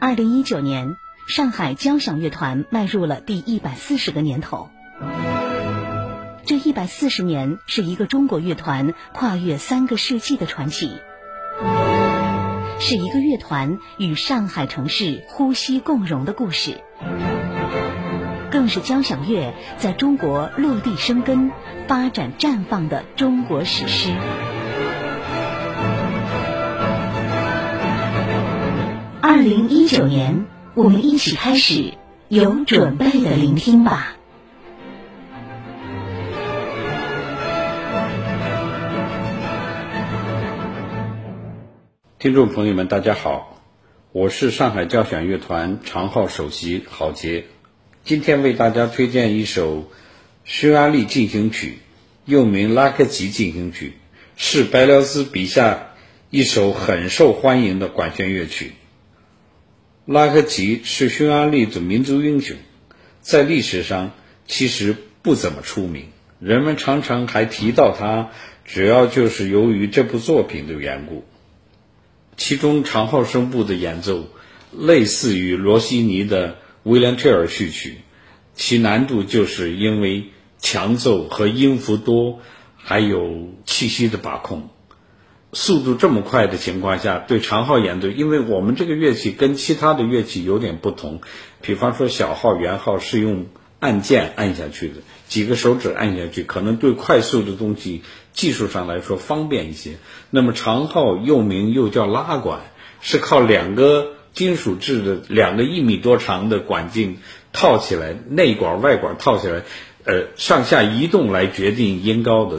2019年，上海交响乐团迈入了第140个年头。这140年是一个中国乐团跨越3个世纪的传奇，是一个乐团与上海城市呼吸共融的故事，更是交响乐在中国落地生根、发展绽放的中国史诗。2019年，我们一起开始，有准备的聆听吧。 听众朋友们，大家好，我是上海交响乐团长号首席郝杰，今天为大家推荐一首匈牙利进行曲，又名拉克吉进行曲，是白辽兹笔下一首很受欢迎的管弦乐曲。拉克吉是匈牙利的民族英雄，在历史上其实不怎么出名，人们常常还提到他，主要就是由于这部作品的缘故。其中长号声部的演奏类似于罗西尼的威廉特尔序曲，其难度就是因为强奏和音符多，还有气息的把控。速度这么快的情况下，对长号演奏，因为我们这个乐器跟其他的乐器有点不同，比方说小号、圆号是用按键按下去的，几个手指按下去，可能对快速的东西技术上来说方便一些。那么长号又叫拉管，是靠2个金属制的2个1米多长的管径套起来，内管外管套起来，上下移动来决定音高的。